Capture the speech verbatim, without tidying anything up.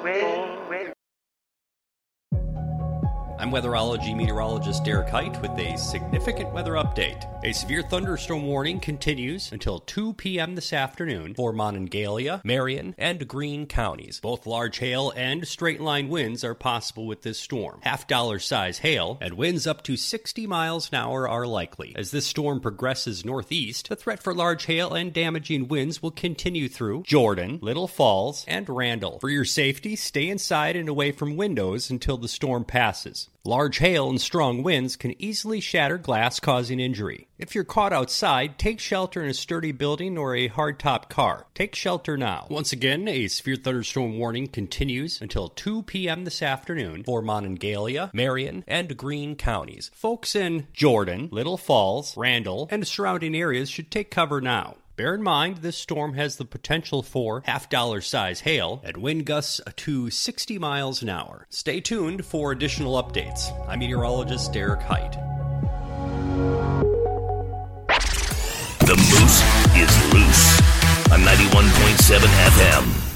I'm weatherology meteorologist Derek Height with a significant weather update. A severe thunderstorm warning continues until two p.m. this afternoon for Monongalia, Marion, and Greene counties. Both large hail and straight-line winds are possible with this storm. Half-dollar size hail and winds up to sixty miles an hour are likely. As this storm progresses northeast, the threat for large hail and damaging winds will continue through Jordan, Little Falls, and Randall. For your safety, stay inside and away from windows until the storm passes. Large hail and strong winds can easily shatter glass, causing injury. If you're caught outside, take shelter in a sturdy building or a hardtop car. Take shelter now. Once again, a severe thunderstorm warning continues until two p.m. this afternoon for Monongalia, Marion, and Greene counties. Folks in Jordan, Little Falls, Randall, and surrounding areas should take cover now. Bear in mind, this storm has the potential for half-dollar size hail and wind gusts to sixty miles an hour. Stay tuned for additional updates. I'm meteorologist Derek Height. The Moose is loose on ninety-one point seven F M.